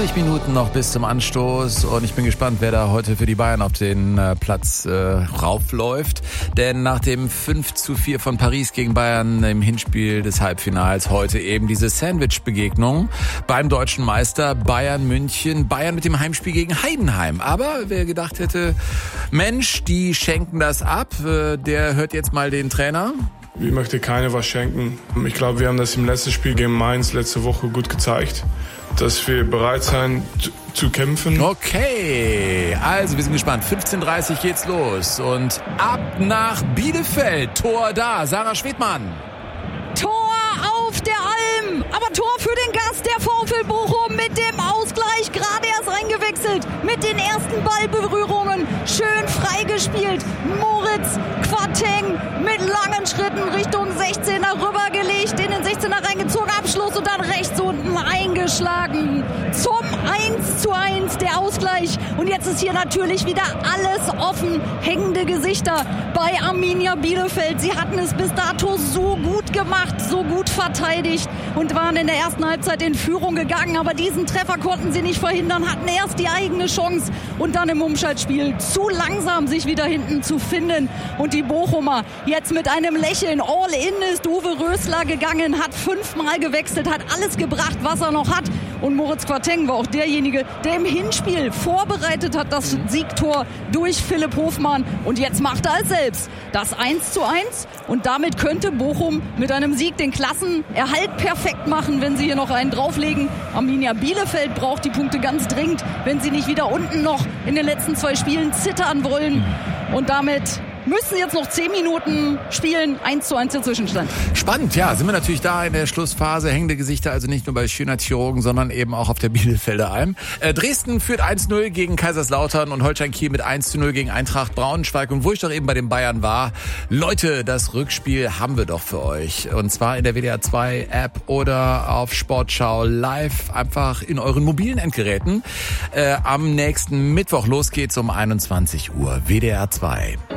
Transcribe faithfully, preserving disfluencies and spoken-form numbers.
vierzig Minuten noch bis zum Anstoß und ich bin gespannt, wer da heute für die Bayern auf den äh, Platz äh, raufläuft. Denn nach dem fünf zu vier von Paris gegen Bayern im Hinspiel des Halbfinals heute eben diese Sandwich-Begegnung beim deutschen Meister Bayern München. Bayern mit dem Heimspiel gegen Heidenheim. Aber wer gedacht hätte, Mensch, die schenken das ab, äh, der hört jetzt mal den Trainer. Ich möchte keiner was schenken. Ich glaube, wir haben das im letzten Spiel gegen Mainz letzte Woche gut gezeigt, dass wir bereit sind zu, zu kämpfen. Okay, also wir sind gespannt. fünfzehn Uhr dreißig geht's los und ab nach Bielefeld. Tor da, Sarah Schwedmann. Tor auf der Alm, aber Tor für den Gast, der VfL Bochum mit dem Ausgleich, gerade erst eingewechselt, mit den ersten Ballberührungen, schön freigespielt. Moritz Quateng mit langen Schritten Richtung sechzehner rübergelegt, in den sechzehner reingezogen, Abschluss und dann rechts unten eingeschlagen. Zum eins zu eins der Ausgleich und jetzt ist hier natürlich wieder alles offen, hängende Gesichter bei Arminia Bielefeld. Sie hatten es bis dato so gut gemacht, so gut verteidigt und waren in der ersten Halbzeit in Führung gegangen, aber diesen Treffer konnten sie nicht verhindern, hatten erst die eigene Chance und dann im Umschaltspiel zu langsam sich wieder hinten zu finden und die Bochumer jetzt mit einem Lächeln all in ist Uwe Rösler gegangen, hat fünfmal gewechselt, hat alles gebracht, was er noch hat und Moritz Quateng war auch derjenige, der im Hinspiel vorbereitet hat, das Siegtor durch Philipp Hofmann und jetzt macht er es selbst, das eins zu eins und damit könnte Bochum mit einem Sieg den Klassenerhalt perfekt machen, wenn sie hier noch einen drauflegen. Arminia Bielefeld braucht die Punkte ganz dringend, wenn sie nicht wieder unten noch in den letzten zwei Spielen zittern wollen und damit müssen jetzt noch zehn Minuten spielen, eins zu eins der Zwischenstand. Spannend, ja, sind wir natürlich da in der Schlussphase, hängende Gesichter, also nicht nur bei Schönheitschirurgen, sondern eben auch auf der Bielefelder Alm. Äh, Dresden führt eins null gegen Kaiserslautern und Holstein Kiel mit eins zu null gegen Eintracht Braunschweig. Und wo ich doch eben bei den Bayern war, Leute, das Rückspiel haben wir doch für euch. Und zwar in der W D R zwei App oder auf Sportschau live, einfach in euren mobilen Endgeräten. Äh, am nächsten Mittwoch, los geht's um einundzwanzig Uhr, W D R zwei.